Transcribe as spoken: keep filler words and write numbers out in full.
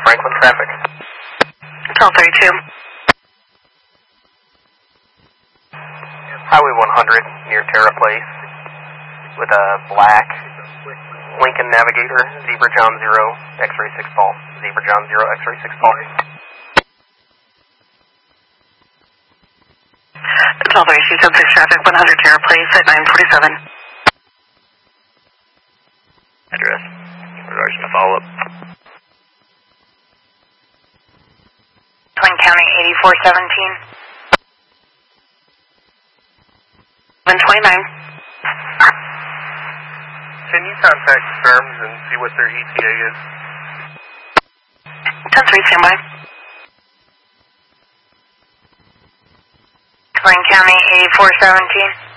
Franklin traffic. twelve thirty-two. Highway one hundred near Terra Place with a black Lincoln Navigator, Zebra John zero, X-ray six Paul. Zebra John zero, X-ray six Paul. twelve thirty-two, sub six traffic, one hundred Terra Place at nine forty-seven. Address. Regards to follow-up. Twin County eighty-four seventeen. one twenty-nine. Can you contact Sturms and see what their E T A is? ten three, standby. Twin County eighty-four seventeen.